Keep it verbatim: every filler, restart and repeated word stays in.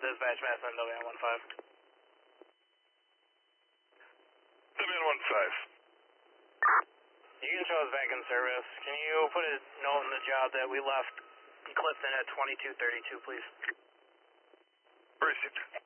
dispatch mass on W N one five. W N one five. You can show us back in service. Can you put a note in the job that we left Clifton at twenty-two thirty-two, please? Received.